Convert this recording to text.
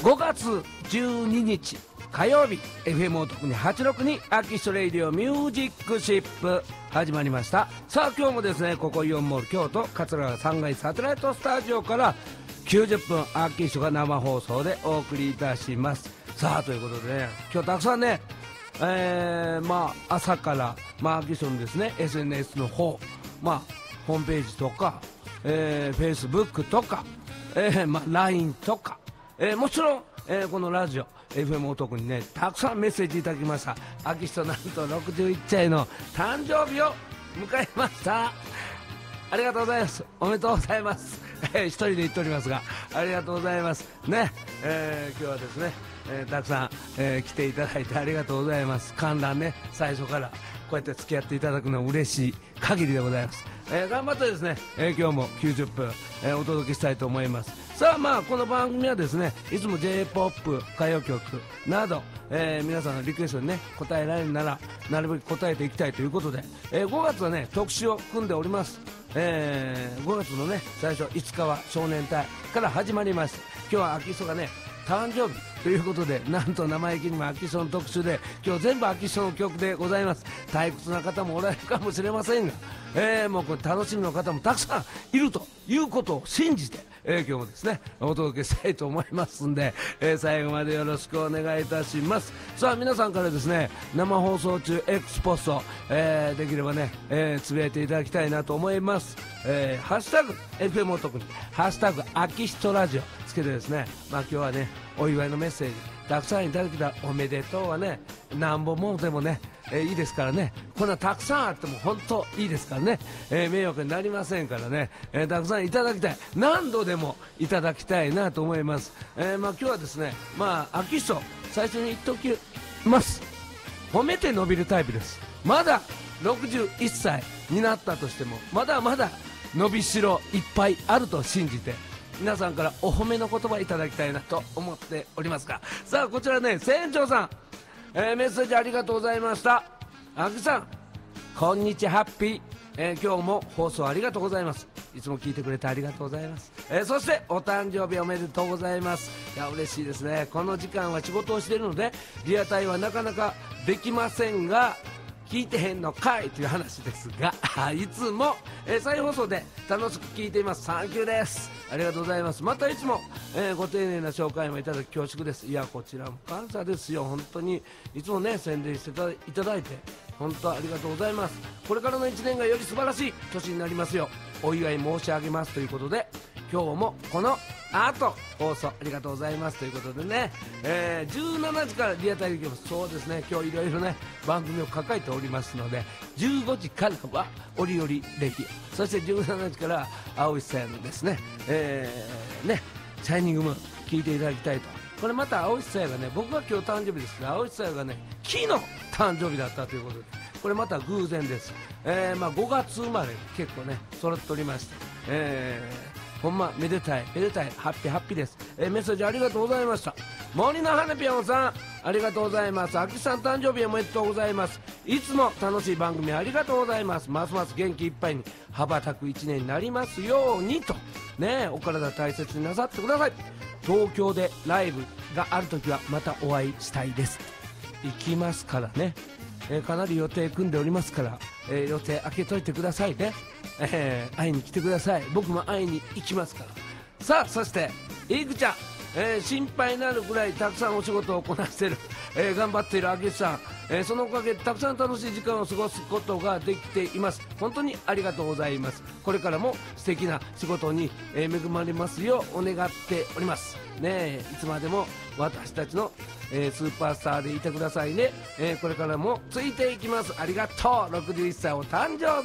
5月12日火曜日、 FM お得に862アキシトレイディオミュージックシップ始まりました。さあ今日もですね、ここイオンモール京都桂川3階サテライトスタジオから90分アキシトが生放送でお送りいたします。さあということでね、今日たくさんね、朝からアキシトのですね SNS の方、ホームページとか、Facebook とか、LINE とか、もちろん、このラジオ FM お得にね、たくさんメッセージいただきました。アキシトなんと61歳の誕生日を迎えました。ありがとうございます。おめでとうございます。一人で言っておりますが、ありがとうございますね。今日はですね、たくさん、来ていただいてありがとうございます。観覧ね、最初からこうやって付き合っていただくのは嬉しい限りでございます。頑張ってですね、今日も90分、お届けしたいと思います。さあこの番組はですね、いつも J-POP 歌謡曲など、皆さんのリクエストにね答えられるならなるべく答えていきたいということで、5月はね特集を組んでおります。5月のね最初5日は少年隊から始まりました。今日はアキシトがね誕生日ということで、なんと生意気にもアキシトの特集で今日全部アキシトの曲でございます。退屈な方もおられるかもしれませんが、もうこれ楽しみの方もたくさんいるということを信じて、今日もですねお届けしたいと思いますんで、最後までよろしくお願いいたします。さあ皆さんからですね、生放送中 X ポスト、できればね、つぶやいていただきたいなと思います。ハッシュタグ FM お得にハッシュタグアキシトラジオつけてですね、今日はねお祝いのメッセージたくさんいただけたらおめでとうはね何本もでもね、いいですからね。こんなたくさんあっても本当いいですからね、迷惑になりませんからね、たくさんいただきたい、何度でもいただきたいなと思います。今日はですねアキシト最初に言っておきます。褒めて伸びるタイプです。まだ61歳になったとしてもまだまだ伸びしろいっぱいあると信じて、皆さんからお褒めの言葉いただきたいなと思っておりますが、さあこちらね、船長さん、メッセージありがとうございました。アキさんこんにちはハッピー、今日も放送ありがとうございます。いつも聞いてくれてありがとうございます。そしてお誕生日おめでとうございます。いや嬉しいですね。この時間は仕事をしているのでリアタイはなかなかできませんが、聞いてへんのかいという話ですが、いつも、再放送で楽しく聞いています。サンキューです。ありがとうございます。またいつも、ご丁寧な紹介もいただき恐縮です。いやこちらも感謝ですよ。本当にいつもね宣伝していただいて本当ありがとうございます。これからの1年がより素晴らしい年になりますようお祝い申し上げますということで、今日もこの後放送ありがとうございますということでね、17時からリアタイできます。そうですね、今日いろいろね番組を抱えておりますので、15時からは折々レディオ、そして17時から青石さんのですね、シャイニングムーン聞いていただきたいと。これまた青石さやがね、僕が今日誕生日ですが青石さやがね昨日誕生日だったということで、これまた偶然です。5月生まれ結構ね揃っておりまして、ほんまめでたいめでたい、ハッピーハッピーです。メッセージありがとうございました。森の花ぴょんさんありがとうございます。あきさん誕生日おめでとうございます。いつも楽しい番組ありがとうございます。ますます元気いっぱいに羽ばたく1年になりますようにとね、お体大切になさってください。東京でライブがあるときはまたお会いしたいです。行きますからね、かなり予定組んでおりますから、予定開けといてくださいね。会いに来てください。僕も会いに行きますから。さあそしていくちゃん、心配になるぐらいたくさんお仕事をこなしている、頑張っているあきさん、そのおかげでたくさん楽しい時間を過ごすことができています。本当にありがとうございます。これからも素敵な仕事に、恵まれますよう願っておりますね。いつまでも私たちの、スーパースターでいてくださいね。これからもついていきます。ありがとう。61歳お誕生日